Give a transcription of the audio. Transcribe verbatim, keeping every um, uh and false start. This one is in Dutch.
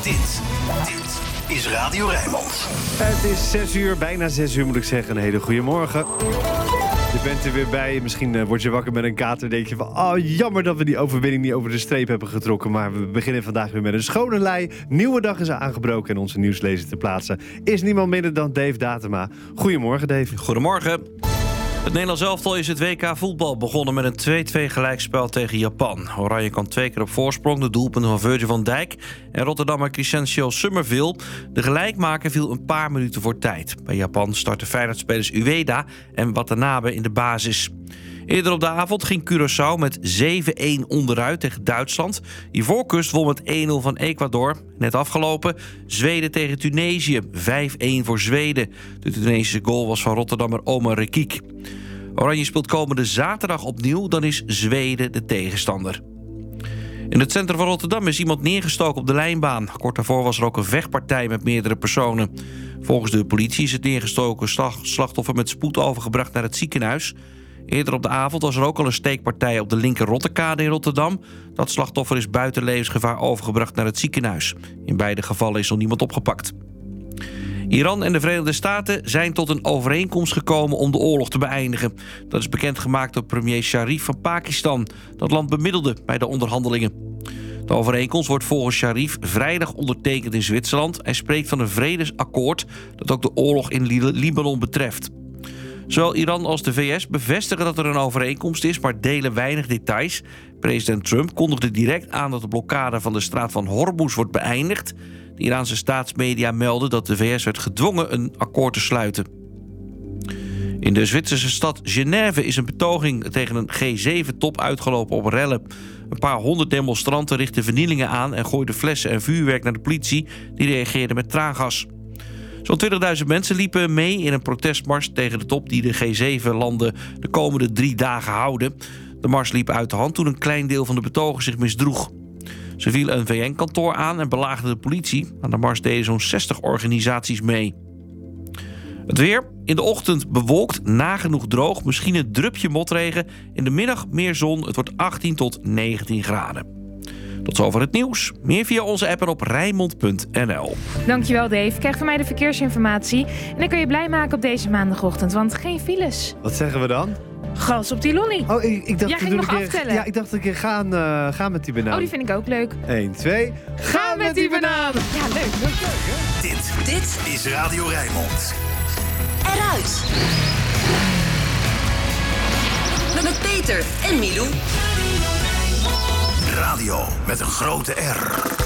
Dit, dit is Radio Rijnmond. Het is zes uur, bijna zes uur moet ik zeggen. Een hele goede morgen. Je bent er weer bij. Misschien uh, word je wakker met een kater en denk je van... oh, jammer dat we die overwinning niet over de streep hebben getrokken. Maar we beginnen vandaag weer met een schone lei. Nieuwe dag is aangebroken en onze nieuwslezer te plaatsen is niemand minder dan Dave Datema. Goedemorgen, Dave. Goedemorgen. Het Nederlands elftal is het W K voetbal begonnen met een twee-twee gelijkspel tegen Japan. Oranje kwam twee keer op voorsprong, de doelpunten van Virgil van Dijk en Rotterdammer Crescencio Summerville. De gelijkmaker viel een paar minuten voor tijd. Bij Japan starten Feyenoord-spelers Ueda en Watanabe in de basis. Eerder op de avond ging Curaçao met zeven-een onderuit tegen Duitsland. Ivoorkust won met één nul van Ecuador. Net afgelopen Zweden tegen Tunesië. vijf-een voor Zweden. De Tunesische goal was van Rotterdammer Omar Rekik. Oranje speelt komende zaterdag opnieuw. Dan is Zweden de tegenstander. In het centrum van Rotterdam is iemand neergestoken op de lijnbaan. Kort daarvoor was er ook een vechtpartij met meerdere personen. Volgens de politie is het neergestoken slachtoffer met spoed overgebracht naar het ziekenhuis. Eerder op de avond was er ook al een steekpartij op de linker Rotterkade in Rotterdam. Dat slachtoffer is buiten levensgevaar overgebracht naar het ziekenhuis. In beide gevallen is nog niemand opgepakt. Iran en de Verenigde Staten zijn tot een overeenkomst gekomen om de oorlog te beëindigen. Dat is bekendgemaakt door premier Sharif van Pakistan. Dat land bemiddelde bij de onderhandelingen. De overeenkomst wordt volgens Sharif vrijdag ondertekend in Zwitserland. Hij spreekt van een vredesakkoord dat ook de oorlog in Libanon betreft. Zowel Iran als de V S bevestigen dat er een overeenkomst is, maar delen weinig details. President Trump kondigde direct aan dat de blokkade van de straat van Hormuz wordt beëindigd. De Iraanse staatsmedia melden dat de V S werd gedwongen een akkoord te sluiten. In de Zwitserse stad Genève is een betoging tegen een G zeven top uitgelopen op rellen. Een paar honderd demonstranten richtten vernielingen aan en gooiden flessen en vuurwerk naar de politie. Die reageerde met traangas. Zo'n twintigduizend mensen liepen mee in een protestmars tegen de top die de G zeven landen de komende drie dagen houden. De mars liep uit de hand toen een klein deel van de betogers zich misdroeg. Ze vielen een V N-kantoor aan en belaagden de politie. Aan de mars deden zo'n zestig organisaties mee. Het weer. In de ochtend bewolkt, nagenoeg droog, misschien een drupje motregen. In de middag meer zon, het wordt achttien tot negentien graden. Tot zover het nieuws. Meer via onze app en op Rijnmond punt n l. Dankjewel Dave. Krijg van mij de verkeersinformatie. En dan kun je blij maken op deze maandagochtend, want geen files. Wat zeggen we dan? Gas op die lolly. Oh, ik, ik dacht Jij te ging doen nog een keer, aftellen. Ja, ik dacht een keer gaan, uh, gaan met die banaan. Oh, die vind ik ook leuk. één, twee. Gaan met die banaan! Ja, leuk. leuk, leuk hè? Dit, dit is Radio Rijnmond. Eruit. Met Peter en Milou. Radio met een grote R.